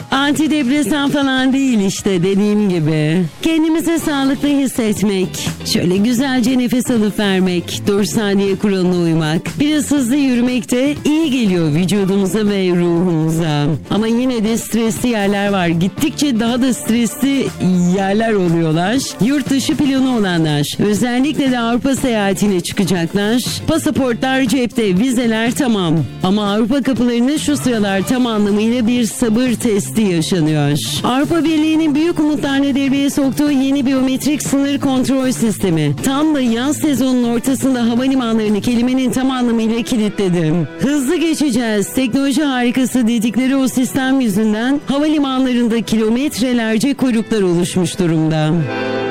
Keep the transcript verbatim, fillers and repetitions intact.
Antidepresan falan değil işte, dediğim gibi. Kendimizi sağlıklı hissetmek, şöyle güzelce nefes alıp vermek, dört saniye kuralına uymak, biraz hızlı yürümek de iyi geliyor vücudumuza ve ruhumuza. Ama yine de stresli yerler var. Gittikçe daha da stresli yerler oluyorlar. Yurt dışı planı olanlar, özellikle de Avrupa seyahatine çıkacaklar. Pasaportlar cepte, vizeler tamam. Ama Avrupa kapılarında şu sıralar tam anlamıyla bir sabır testi yaşanıyor. Avrupa Birliği'nin büyük umutlarla devreye soktuğu yeni biyometrik sınır kontrol sistemi tam da yaz sezonunun ortasında havalimanlarını kelimenin tam anlamıyla kilitledi. Hızlı geçeceğiz, teknoloji harikası dedikleri o sistem yüzünden havalimanlarında kilometrelerce kuyruklar oluşmuş durumda.